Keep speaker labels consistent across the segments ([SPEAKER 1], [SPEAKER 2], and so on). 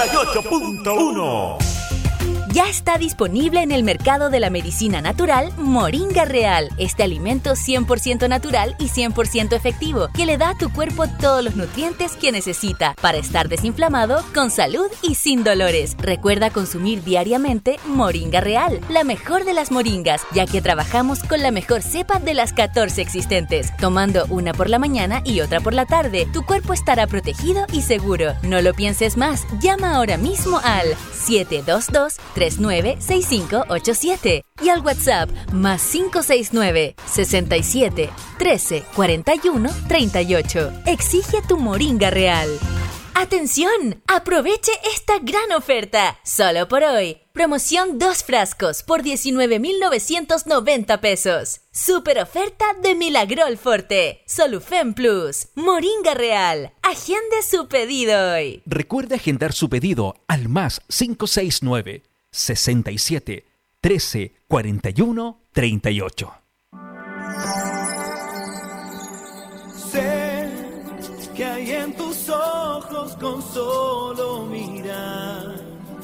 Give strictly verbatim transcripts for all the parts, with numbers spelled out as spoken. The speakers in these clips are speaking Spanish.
[SPEAKER 1] y ocho punto uno.
[SPEAKER 2] Ya está disponible en el mercado de la medicina natural Moringa Real. Este alimento cien por ciento natural y cien por ciento efectivo que le da a tu cuerpo todos los nutrientes que necesita para estar desinflamado, con salud y sin dolores. Recuerda consumir diariamente Moringa Real, la mejor de las moringas, ya que trabajamos con la mejor cepa de las catorce existentes. Tomando una por la mañana y otra por la tarde, tu cuerpo estará protegido y seguro. No lo pienses más. Llama ahora mismo al siete dos dos, tres nueve seis cinco ocho siete y al WhatsApp más cinco seis nueve, sesenta y siete, trece, cuarenta y uno, treinta y ocho. Exige tu Moringa Real. ¡Atención! ¡Aproveche esta gran oferta! Solo por hoy. Promoción dos frascos por diecinueve mil novecientos noventa pesos. Super oferta de Milagrol Forte. Solufen Plus. Moringa Real. Agende su pedido hoy.
[SPEAKER 3] Recuerde agendar su pedido al más cinco seis nueve, sesenta y siete, trece, cuarenta y uno, treinta y ocho.
[SPEAKER 4] Sé que hay en tus ojos con solo mirar.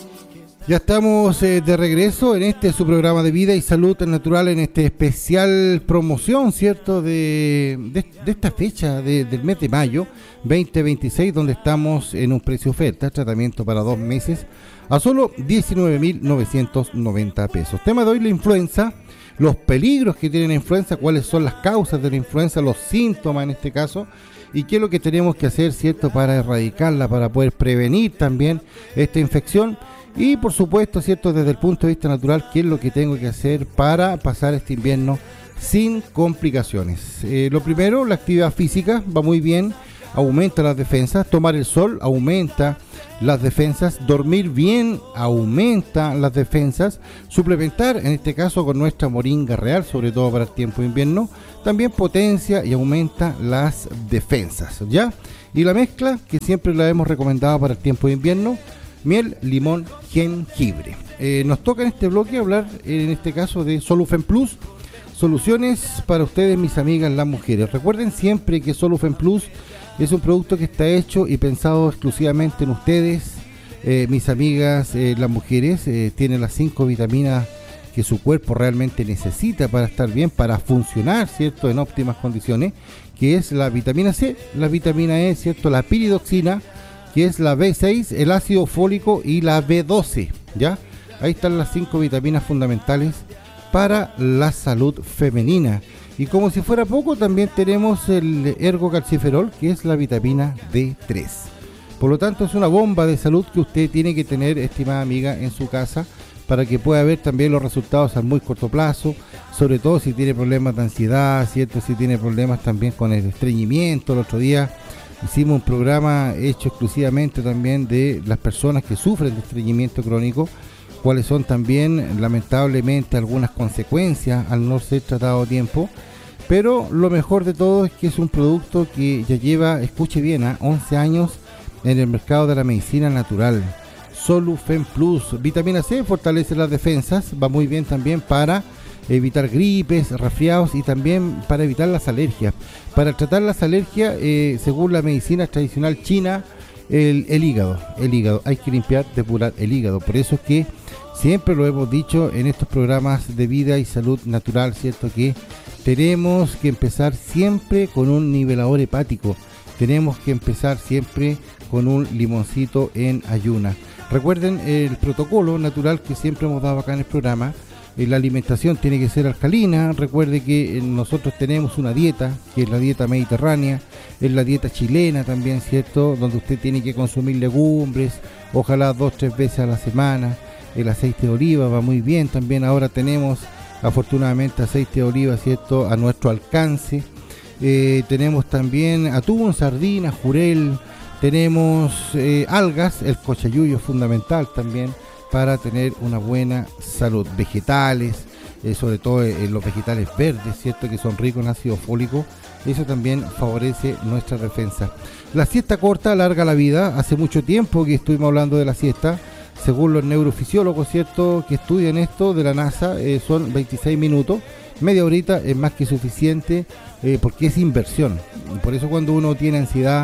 [SPEAKER 5] Ya estamos eh, de regreso en este su programa de vida y salud natural, en este especial promoción, ¿cierto? De, de, de esta fecha de, del mes de mayo veinte veintiséis, donde estamos en un precio oferta, tratamiento para dos meses, a solo diecinueve mil novecientos noventa pesos. Tema de hoy, la influenza, los peligros que tiene la influenza, cuáles son las causas de la influenza, los síntomas en este caso, y qué es lo que tenemos que hacer, ¿cierto?, para erradicarla, para poder prevenir también esta infección. Y por supuesto, ¿cierto?, desde el punto de vista natural, qué es lo que tengo que hacer para pasar este invierno sin complicaciones. Eh, lo primero, la actividad física va muy bien, aumenta las defensas. Tomar el sol aumenta las defensas. Dormir bien aumenta las defensas. Suplementar, en este caso con nuestra Moringa Real, sobre todo para el tiempo de invierno, también potencia y aumenta las defensas, ¿ya? Y la mezcla, que siempre la hemos recomendado para el tiempo de invierno: miel, limón, jengibre. Eh, nos toca en este bloque hablar, en este caso, de Solufen Plus, soluciones para ustedes, mis amigas, las mujeres. Recuerden siempre que Solufen Plus es un producto que está hecho y pensado exclusivamente en ustedes, eh, mis amigas, eh, las mujeres. Eh, tiene las cinco vitaminas que su cuerpo realmente necesita para estar bien, para funcionar, ¿cierto?, en óptimas condiciones, que es la vitamina C, la vitamina E, ¿cierto?, la piridoxina, que es la B seis, el ácido fólico y la B doce, ¿ya? Ahí están las cinco vitaminas fundamentales para la salud femenina. Y como si fuera poco, también tenemos el ergocalciferol, que es la vitamina D tres. Por lo tanto, es una bomba de salud que usted tiene que tener, estimada amiga, en su casa, para que pueda ver también los resultados a muy corto plazo, sobre todo si tiene problemas de ansiedad, ¿cierto?, si tiene problemas también con el estreñimiento. El otro día hicimos un programa hecho exclusivamente también de las personas que sufren de estreñimiento crónico, cuáles son también lamentablemente algunas consecuencias al no ser tratado a tiempo. Pero lo mejor de todo es que es un producto que ya lleva, escuche bien, ¿eh? once años en el mercado de la medicina natural. Solufen Plus, vitamina C, fortalece las defensas, va muy bien también para evitar gripes, resfriados y también para evitar las alergias. Para tratar las alergias, eh, según la medicina tradicional china, el, el hígado, el hígado, hay que limpiar, depurar el hígado. Por eso es que siempre lo hemos dicho en estos programas de vida y salud natural, ¿cierto?, que tenemos que empezar siempre con un nivelador hepático, tenemos que empezar siempre con un limoncito en ayuna. Recuerden el protocolo natural que siempre hemos dado acá en el programa. La alimentación tiene que ser alcalina. Recuerde que nosotros tenemos una dieta, que es la dieta mediterránea, es la dieta chilena también, ¿cierto?, donde usted tiene que consumir legumbres, ojalá dos, tres veces a la semana. El aceite de oliva va muy bien también. Ahora tenemos afortunadamente aceite de oliva, ¿cierto?, a nuestro alcance. Eh, tenemos también atún, sardinas, jurel, tenemos eh, algas, el cochayuyo es fundamental también para tener una buena salud. Vegetales, eh, sobre todo eh, los vegetales verdes, ¿cierto?, que son ricos en ácido fólico, eso también favorece nuestra defensa. La siesta corta alarga la vida. Hace mucho tiempo que estuvimos hablando de la siesta. Según los neurofisiólogos, ¿cierto?, que estudian esto de la NASA, eh, son veintiséis minutos, media horita es más que suficiente, eh, porque es inversión. Por eso cuando uno tiene ansiedad,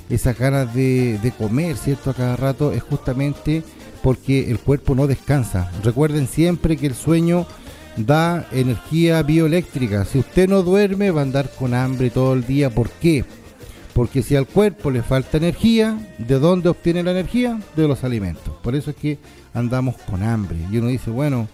[SPEAKER 5] esas ganas de, de comer, ¿cierto? A cada rato es justamente porque el cuerpo no descansa. Recuerden siempre que el sueño da energía bioeléctrica. Si usted no duerme va a andar con hambre todo el día. ¿Por qué? Porque si al cuerpo le falta energía, ¿de dónde obtiene la energía? De los alimentos. Por eso es que andamos con hambre. Y uno dice, bueno,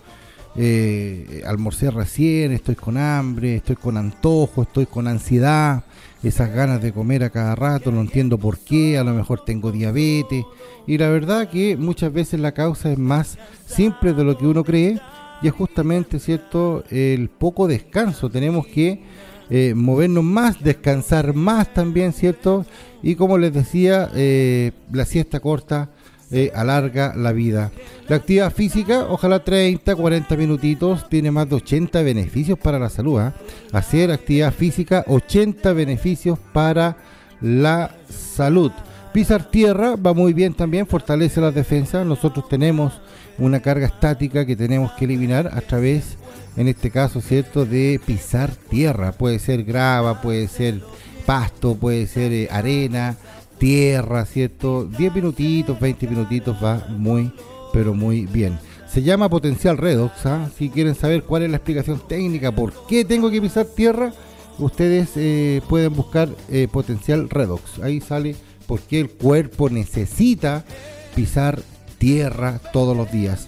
[SPEAKER 5] eh, almorcé recién, estoy con hambre, estoy con antojo, estoy con ansiedad, esas ganas de comer a cada rato, no entiendo por qué, a lo mejor tengo diabetes. Y la verdad que muchas veces la causa es más simple de lo que uno cree, y es justamente, ¿cierto?, el poco descanso. Tenemos que eh, movernos más, descansar más también, ¿cierto? Y como les decía, eh, la siesta corta eh, alarga la vida. La actividad física, ojalá treinta, cuarenta minutitos, tiene más de ochenta beneficios para la salud, ¿eh? Hacer actividad física, ochenta beneficios para la salud. Pisar tierra va muy bien también, fortalece las defensas. Nosotros tenemos una carga estática que tenemos que eliminar a través, en este caso, ¿cierto?, de pisar tierra. Puede ser grava, puede ser pasto, puede ser eh, arena, tierra, ¿cierto? diez minutitos, veinte minutitos va muy, pero muy bien. Se llama potencial redox, ¿eh? Si quieren saber cuál es la explicación técnica, por qué tengo que pisar tierra, ustedes eh, pueden buscar eh, potencial redox. Ahí sale por qué el cuerpo necesita pisar tierra todos los días.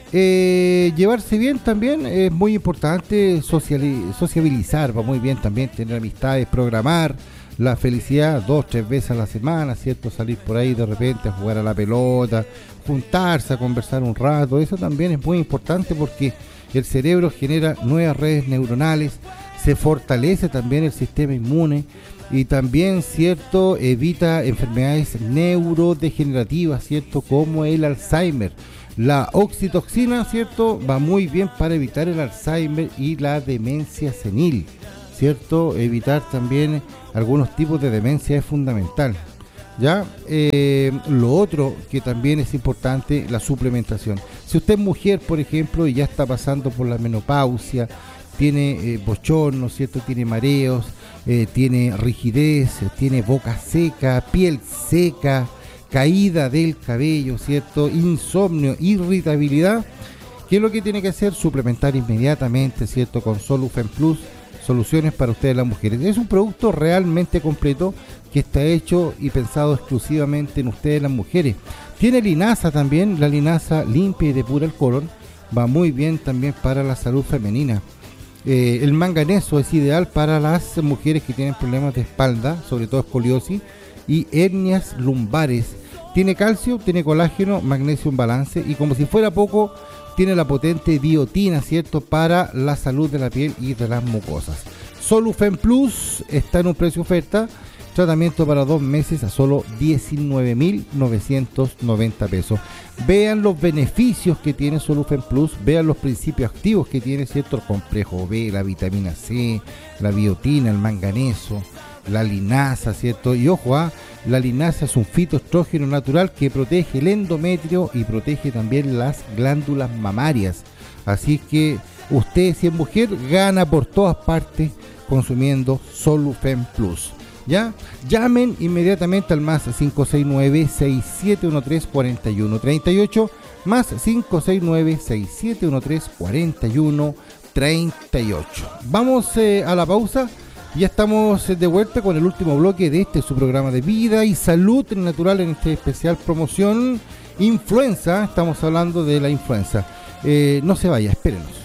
[SPEAKER 5] Eh, llevarse bien también es muy importante, sociali- sociabilizar va muy bien también, tener amistades, programar la felicidad dos, tres veces a la semana, ¿cierto? Salir por ahí de repente a jugar a la pelota, juntarse a conversar un rato, eso también es muy importante porque el cerebro genera nuevas redes neuronales, se fortalece también el sistema inmune y también, ¿cierto?, evita enfermedades neurodegenerativas, ¿cierto?, como el Alzheimer. La oxitocina, ¿cierto?, va muy bien para evitar el Alzheimer y la demencia senil, ¿cierto? Evitar también algunos tipos de demencia es fundamental. Ya, eh, lo otro que también es importante, la suplementación. Si usted es mujer, por ejemplo, y ya está pasando por la menopausia, tiene eh, bochorno, ¿cierto?, tiene mareos, eh, tiene rigidez, tiene boca seca, piel seca, caída del cabello, ¿cierto?, insomnio, irritabilidad, ¿qué es lo que tiene que hacer? Suplementar inmediatamente, ¿cierto?, con Solufen Plus, soluciones para ustedes las mujeres. Es un producto realmente completo que está hecho y pensado exclusivamente en ustedes las mujeres. Tiene linaza también, la linaza limpia y depura el colon, va muy bien también para la salud femenina. Eh, el manganeso es ideal para las mujeres que tienen problemas de espalda, sobre todo escoliosis y hernias lumbares. Tiene calcio, tiene colágeno, magnesio en balance y, como si fuera poco, tiene la potente biotina, ¿cierto?, para la salud de la piel y de las mucosas. Solufen Plus está en un precio oferta, tratamiento para dos meses a solo diecinueve mil novecientos noventa pesos. Vean los beneficios que tiene Solufen Plus, vean los principios activos que tiene, ¿cierto?, el complejo B, la vitamina C, la biotina, el manganeso, la linaza, ¿cierto? Y ojo, ¿ah? La linaza es un fitoestrógeno natural que protege el endometrio y protege también las glándulas mamarias. Así que usted, si es mujer, gana por todas partes consumiendo Solufen Plus. ¿Ya? Llamen inmediatamente al más cinco seis nueve, seis siete uno tres, cuatro uno tres ocho, más cinco seis nueve, seis siete uno tres, cuatro uno tres ocho. Vamos eh, a la pausa. Ya estamos de vuelta con el último bloque de este su programa de vida y salud natural en este especial promoción influenza. Estamos hablando de la influenza. Eh, no se vaya, espérenos.